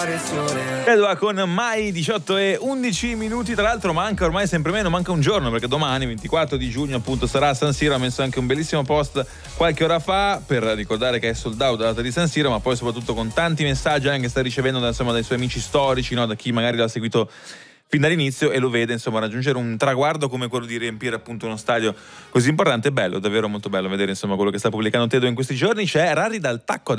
Edua con Mai 18 e 11 minuti. Tra l'altro manca ormai sempre meno, manca un giorno, perché domani 24 di giugno appunto sarà a San Siro. Ha messo anche un bellissimo post qualche ora fa per ricordare che è sold out la data di San Siro, ma poi soprattutto con tanti messaggi anche che sta ricevendo dai suoi amici storici, no? Da chi magari l'ha seguito fin dall'inizio e lo vede insomma raggiungere un traguardo come quello di riempire appunto uno stadio così importante. È bello, davvero molto bello vedere insomma quello che sta pubblicando Tedua in questi giorni. C'è Rari dal Tacco adesso.